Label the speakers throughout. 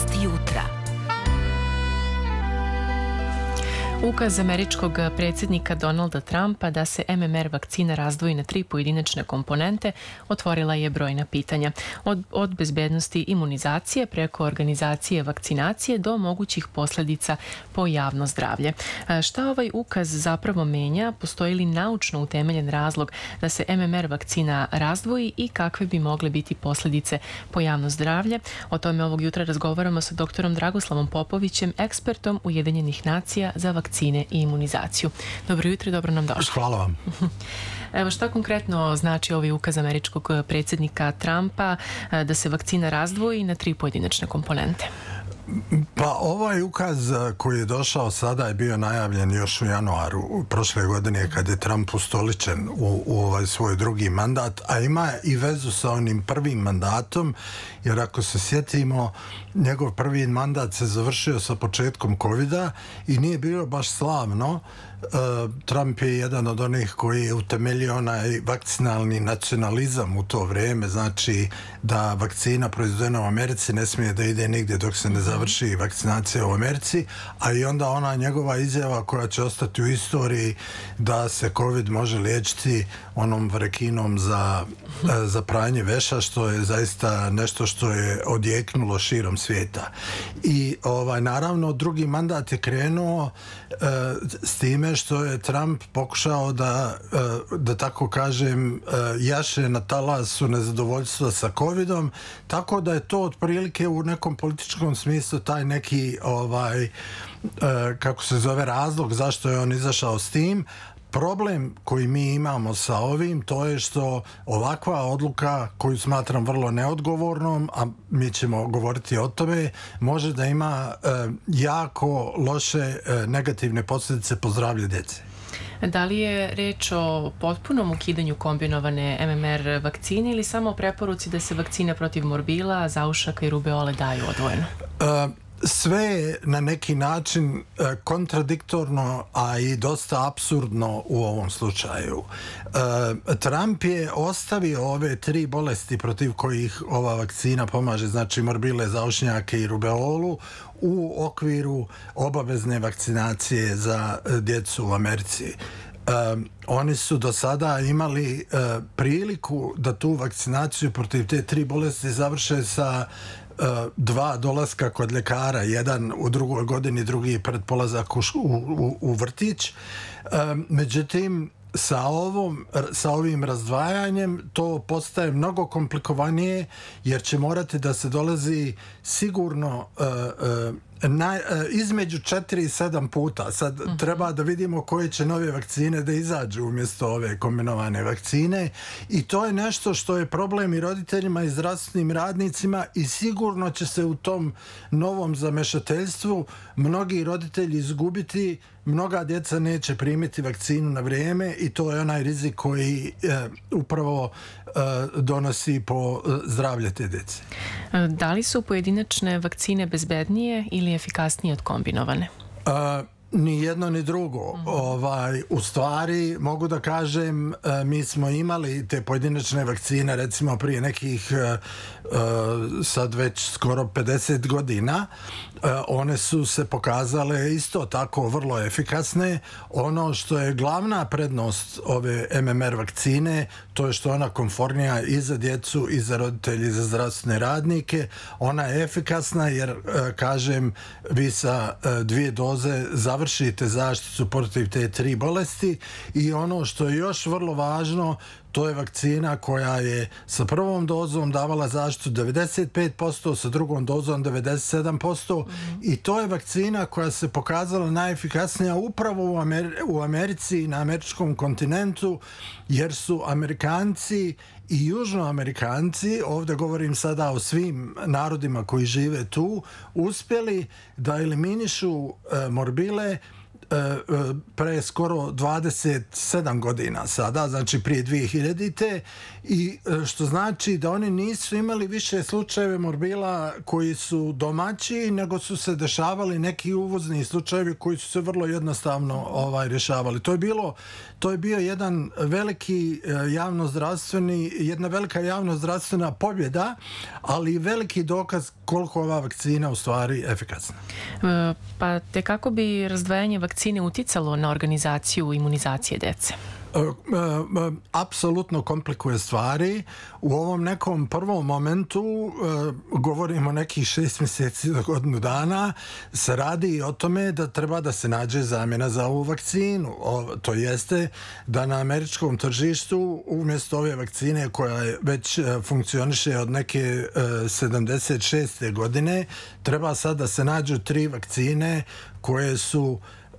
Speaker 1: Vesti jutra. Ukaz američkog predsjednika Donalda Trumpa da se MMR vakcina razdvoji na 3 pojedinačne komponente otvorila je brojna pitanja. Od bezbednosti imunizacije preko organizacije vakcinacije do mogućih posljedica po javno zdravlje. Šta ovaj ukaz zapravo menja? Postoji li naučno utemeljen razlog da se MMR vakcina razdvoji i kakve bi mogle biti posljedice po javno zdravlje? O tome ovog jutra razgovaramo sa doktorom Dragoslavom Popovićem, ekspertom Ujedinjenih nacija za vakcine i imunizaciju. Dobro jutro i dobro nam došli.
Speaker 2: Hvala vam.
Speaker 1: Evo, šta konkretno znači ovaj ukaz američkog predsjednika Trumpa da se vakcina razdvoji na 3 pojedinačne komponente?
Speaker 2: Pa ovaj ukaz koji je došao sada je bio najavljen još u januaru prošle godine kad je Trump ustoličen u ovaj svoj drugi mandat, a ima i vezu sa onim prvim mandatom, jer ako se sjetimo, njegov prvi mandat se završio sa početkom COVID-a i nije bilo baš slavno. Trump je jedan od onih koji je utemeljio onaj vakcinalni nacionalizam u to vrijeme, znači da vakcina proizvedena u Americi ne smije da ide nigdje dok se ne završi vakcinacija u Americi, a i onda ona njegova izjava koja će ostati u istoriji da se COVID može liječiti onom varekinom za pranje veša, što je zaista nešto što je odjeknulo širom svijeta. I naravno drugi mandat je krenuo s time što je Trump pokušao da tako kažem jaše na talasu nezadovoljstva sa COVID-om, tako da je to otprilike u nekom političkom smislu taj neki kako se zove razlog zašto je on izašao s tim. Problem koji mi imamo sa ovim, to je što ovakva odluka, koju smatram vrlo neodgovornom, a mi ćemo govoriti o tome, može da ima jako loše negativne posljedice po zdravlje djece.
Speaker 1: Da li je reč o potpunom ukidanju kombinovane MMR vakcine ili samo o preporuci da se vakcine protiv morbila, zaušaka i rubeole daju odvojeno?
Speaker 2: Sve je na neki način kontradiktorno, a i dosta apsurdno u ovom slučaju. Trump je ostavio ove 3 bolesti protiv kojih ova vakcina pomaže, znači morbile, zaušnjake i rubeolu, u okviru obavezne vakcinacije za djecu u Americi. Oni su do sada imali priliku da tu vakcinaciju protiv te 3 bolesti završe sa 2 dolaska kod ljekara, jedan u drugoj godini, drugi pred polazak u vrtić. Međutim, sa ovim razdvajanjem to postaje mnogo komplikovanije, jer će morati da se dolazi sigurno između 4 i 7 puta. Sad treba da vidimo koje će nove vakcine da izađu umjesto ove kombinovane vakcine, i to je nešto što je problem i roditeljima i zdravstvenim radnicima, i sigurno će se u tom novom zamešateljstvu mnogi roditelji izgubiti, mnoga djeca neće primiti vakcinu na vrijeme, i to je onaj rizik koji upravo donosi po zdravlje te djece.
Speaker 1: Da li su pojedinačne vakcine bezbednije ili efikasnije od kombinovane?
Speaker 2: Ni jedno ni drugo. U stvari, mogu da kažem, mi smo imali te pojedinačne vakcine recimo prije nekih sad već skoro 50 godina. One su se pokazale isto tako vrlo efikasne. Ono što je glavna prednost ove MMR vakcine, to je što ona komfornija i za djecu i za roditelje i za zdravstvene radnike. Ona je efikasna jer, kažem, vi sa 2 doze završite zaštitu protiv te 3 bolesti, i ono što je još vrlo važno, to je vakcina koja je sa prvom dozom davala zaštitu 95%, sa drugom dozom 97%, i to je vakcina koja se pokazala najefikasnija upravo u Americi i na američkom kontinentu, jer su Amerikanci i Južnoamerikanci, ovdje govorim sada o svim narodima koji žive tu, uspjeli da eliminišu morbile pre skoro 27 godina sada, znači prije 2000-te, i što znači da oni nisu imali više slučajeve morbila koji su domaći, nego su se dešavali neki uvozni slučajevi koji su se vrlo jednostavno rješavali. To je bio jedan veliki jedna velika javnozdravstvena pobjeda, ali i veliki dokaz koliko ova vakcina u stvari efikasna.
Speaker 1: Pa te kako bi razdvajanje vakcine uticalo na organizaciju imunizacije dece?
Speaker 2: Apsolutno komplikuje stvari. U ovom nekom prvom momentu, govorimo nekih 6 mjeseci do godinu dana, se radi o tome da treba da se nađe zamjena za ovu vakcinu. To jeste da na američkom tržištu umjesto ove vakcine koja već funkcioniše od neke 76. godine, treba sad da se nađu 3 vakcine koje su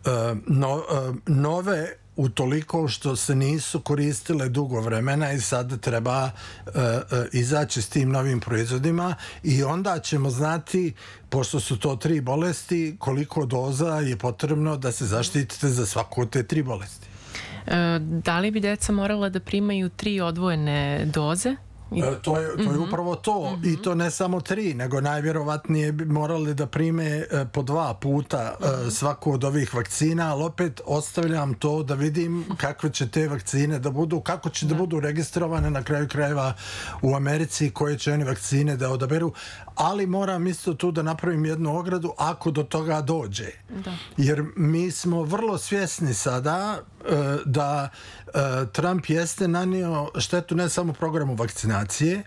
Speaker 2: nove utoliko što se nisu koristile dugo vremena i sad treba izaći s tim novim proizvodima i onda ćemo znati, pošto su to 3 bolesti, koliko doza je potrebno da se zaštitite za svaku od te 3 bolesti.
Speaker 1: Da li bi deca morala da primaju 3 odvojene doze?
Speaker 2: To je upravo to. I to ne samo 3, nego najvjerovatnije bi morali da prime po 2 puta svaku od ovih vakcina, ali opet ostavljam to da vidim kakve će te vakcine da budu, kako će da budu registrovane na kraju krajeva u Americi, koje će oni vakcine da odaberu, ali moram isto tu da napravim jednu ogradu ako do toga dođe. Jer mi smo vrlo svjesni sada da Trump jeste nanio štetu ne samo programu vakcinacije.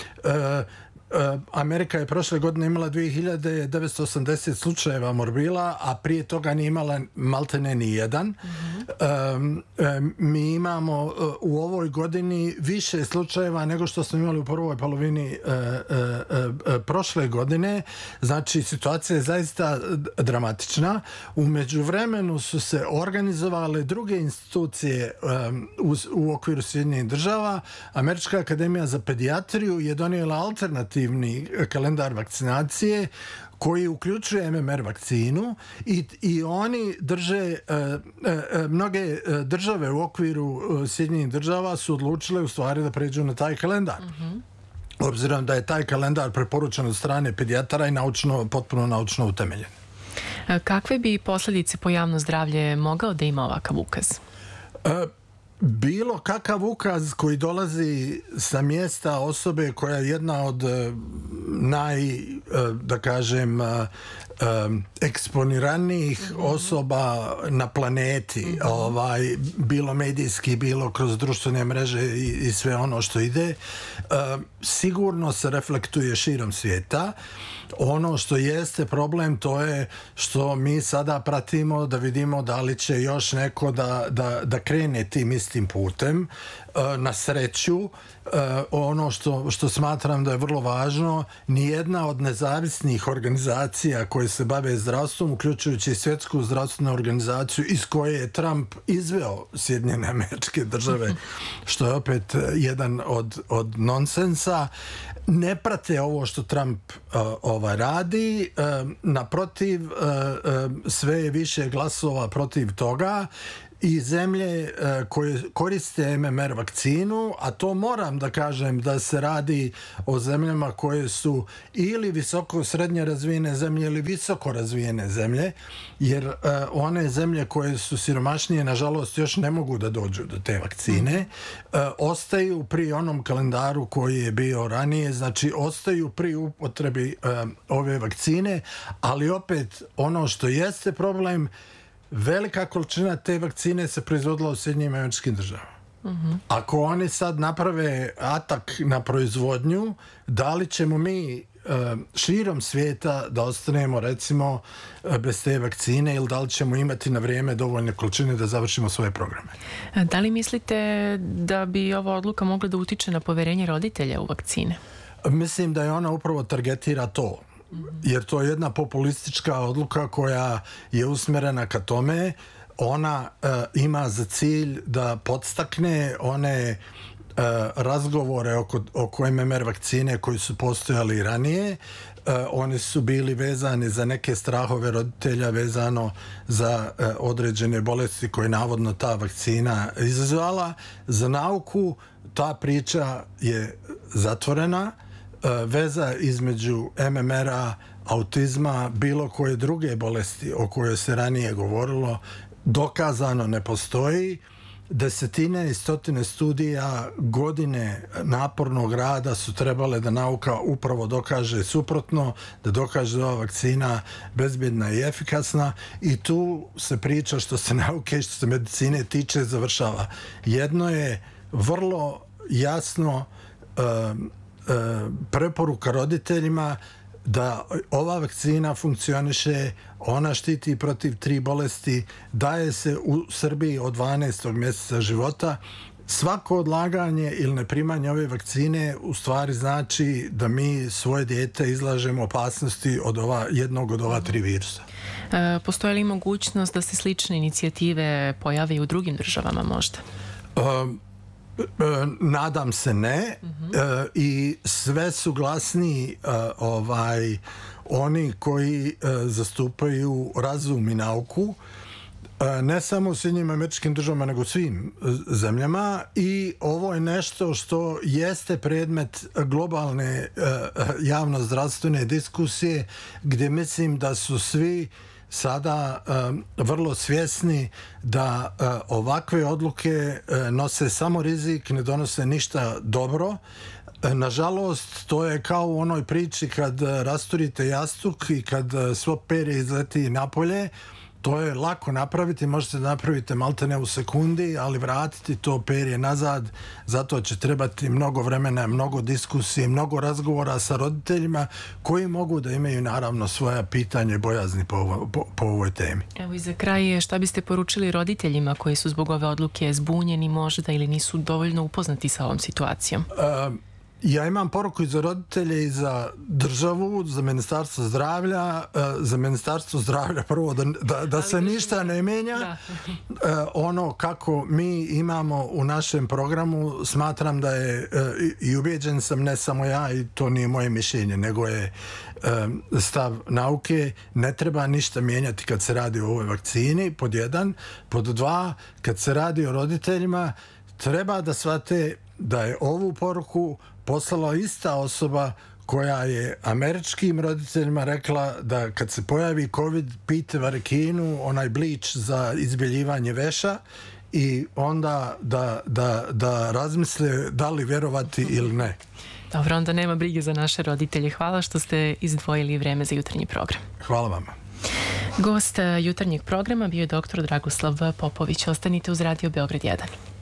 Speaker 2: Amerika je prošle godine imala 2980 slučajeva morbila, a prije toga nije imala maltene ni jedan. Mi imamo u ovoj godini više slučajeva nego što smo imali u prvoj polovini prošle godine. Znači, situacija je zaista dramatična. U međuvremenu su se organizovale druge institucije u okviru Sjedinjenih država. Američka akademija za pedijatriju je donijela alternativni kalendar vakcinacije koji uključuje MMR vakcinu i oni drže, mnoge države u okviru Sjedinjenih država su odlučile u stvari da pređu na taj kalendar. Obzirom da je taj kalendar preporučen od strane pedijatara i potpuno naučno utemeljen.
Speaker 1: Kakve bi posljedice po javno zdravlje mogao da ima ovakav ukaz?
Speaker 2: Bilo kakav ukaz koji dolazi sa mjesta osobe koja je jedna od da kažem, eksponiranijih osoba na planeti, bilo medijski, bilo kroz društvene mreže i sve ono što ide, sigurno se reflektuje širom svijeta. Ono što jeste problem, to je što mi sada pratimo da vidimo da li će još neko da krene tim istim putem. Na sreću, ono što smatram da je vrlo važno, nijedna od nezavisnih organizacija koje se bave zdravstvom, uključujući i Svjetsku zdravstvenu organizaciju iz koje je Trump izveo Sjedinjene Američke Države, što je opet jedan od nonsensa, ne prate ovo što Trump radi. Naprotiv, sve je više glasova protiv toga i zemlje koje koriste MMR vakcinu, a to moram da kažem da se radi o zemljama koje su ili visoko srednje razvijene zemlje ili visoko razvijene zemlje, jer one zemlje koje su siromašnije nažalost još ne mogu da dođu do te vakcine, ostaju pri onom kalendaru koji je bio ranije, znači ostaju pri upotrebi ove vakcine, ali opet ono što jeste problem, velika količina te vakcine se proizvodila u Sjedinjenim Američkim Državama. Ako oni sad naprave atak na proizvodnju, da li ćemo mi širom svijeta da ostanemo recimo bez te vakcine ili da li ćemo imati na vrijeme dovoljne količine da završimo svoje programe?
Speaker 1: Da li mislite da bi ova odluka mogla da utiče na poverenje roditelja u vakcine?
Speaker 2: Mislim da je ona upravo targetira to. Jer to je jedna populistička odluka koja je usmjerena ka tome. Ona ima za cilj da podstakne one razgovore oko MMR vakcine koji su postojali ranije. Oni su bili vezani za neke strahove roditelja vezano za određene bolesti koje navodno ta vakcina izazvala. Za nauku ta priča je zatvorena. Veza između MMR-a, autizma, bilo koje druge bolesti o kojoj se ranije govorilo, dokazano ne postoji desetine i stotine studija, godine napornog rada su trebale da nauka upravo dokaže suprotno, da dokaže da ova vakcina bezbjedna i efikasna, i tu se priča što se nauke i što se medicine tiče završava. Jedno je vrlo jasno preporuka roditeljima da ova vakcina funkcioniše, ona štiti protiv 3 bolesti, daje se u Srbiji od 12. mjeseca života. Svako odlaganje ili neprimanje ove vakcine u stvari znači da mi svoje dijete izlažemo opasnosti od jednog od ova 3 virusa.
Speaker 1: Postoji li mogućnost da se slične inicijative pojave i u drugim državama možda?
Speaker 2: Nadam se ne. I sve su glasniji oni koji zastupaju razum i nauku, ne samo u Sjedinjenim Američkim Državama, nego svim zemljama, i ovo je nešto što jeste predmet globalne javno-zdravstvene diskusije, gdje mislim da su svi sada vrlo svjesni da ovakve odluke nose samo rizik, ne donose ništa dobro. Nažalost, to je kao u onoj priči kad rasturite jastuk i kad svo perje izleti napolje. To je lako napraviti, možete da napravite maltene u sekundi, ali vratiti to perje nazad, zato će trebati mnogo vremena, mnogo diskusije, mnogo razgovora sa roditeljima koji mogu da imaju naravno svoja pitanja i bojazni po ovoj temi.
Speaker 1: Evo i za kraj, šta biste poručili roditeljima koji su zbog ove odluke zbunjeni možda ili nisu dovoljno upoznati sa ovom situacijom?
Speaker 2: Ja imam poruku i za roditelje i za državu, za Ministarstvo zdravlja. Za Ministarstvo zdravlja prvo da se ništa ne mijenja. Ono kako mi imamo u našem programu, smatram da je, i ubeđen sam, ne samo ja, i to nije moje mišljenje, nego je stav nauke, ne treba ništa mijenjati kad se radi o ovoj vakcini, pod 1. Pod 2, kad se radi o roditeljima, treba da shvate da je ovu poruku poslala ista osoba koja je američkim roditeljima rekla da kad se pojavi COVID, pijte varekinu, onaj blič za izbjeljivanje veša, i onda da razmisle da li vjerovati ili ne.
Speaker 1: Dobro, onda nema brige za naše roditelje. Hvala što ste izdvojili vreme za jutarnji program.
Speaker 2: Hvala vama.
Speaker 1: Gost jutarnjeg programa bio je dr. Dragoslav Popović. Ostanite uz Radio Beograd 1.